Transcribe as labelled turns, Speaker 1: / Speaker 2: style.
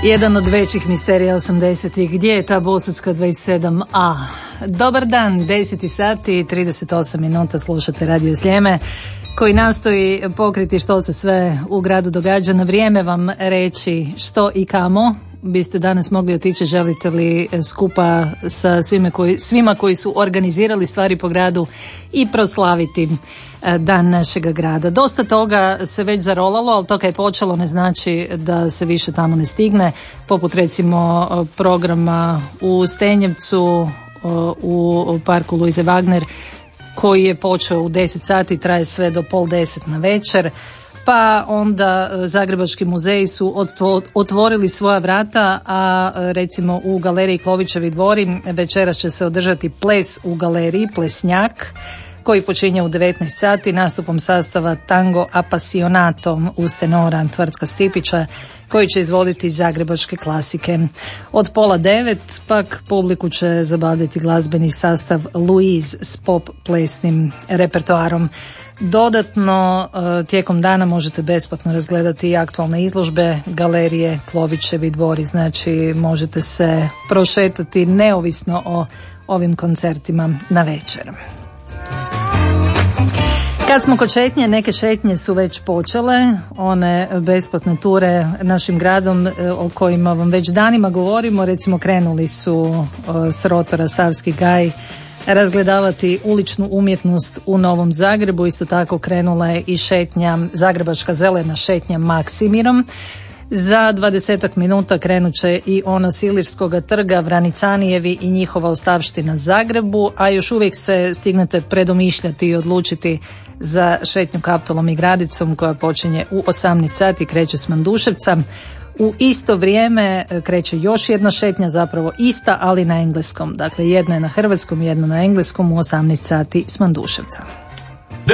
Speaker 1: Jedan od većih misterija 80-ih. Gdje je ta Bosutska 27a? Dobar dan, 10 sati i 38 minuta, slušate Radio Sljeme koji nastoji pokriti što se sve u gradu događa, na vrijeme vam reći što i kamo biste danas mogli otići, želite li skupa sa svima koji su organizirali stvari po gradu i proslaviti dan našega grada. Dosta toga se već zarolalo, ali to kad je počelo ne znači da se više tamo ne stigne, poput recimo programa u Stenjevcu u parku Luize Wagner koji je počeo u 10 sati, traje sve do 9:30 na večer. Pa onda Zagrebački muzeji su otvorili svoja vrata, a recimo u galeriji Klovićevi dvori večeras će se održati ples u galeriji, plesnjak, koji počinje u 19 sati nastupom sastava Tango Appassionato uz tenora Tvrtka Stipića, koji će izvoditi zagrebačke klasike. Od 8:30 pak publiku će zabavljati glazbeni sastav Louise s pop plesnim repertoarom. Dodatno, tijekom dana možete besplatno razgledati i aktualne izložbe galerije Klovićevi dvori, znači možete se prošetati neovisno o ovim koncertima na večer. Kad smo kod šetnje, neke šetnje su već počele, one besplatne ture našim gradom o kojima vam već danima govorimo, recimo krenuli su s rotora Savski gaj razgledavati uličnu umjetnost u Novom Zagrebu, isto tako krenula je i šetnja, zagrebačka zelena šetnja Maksimirom. Za 20 minuta krenut će i ona s Ilirskoga trga, Vranicanijevi i njihova ostavština Zagrebu, a još uvijek se stignete predomišljati i odlučiti za šetnju Kaptolom i Gradicom koja počinje u 18 sati, kreće s Manduševca. U isto vrijeme kreće još jedna šetnja, zapravo ista, ali na engleskom. Dakle, jedna je na hrvatskom, jedna na engleskom u 18 sati s Manduševca.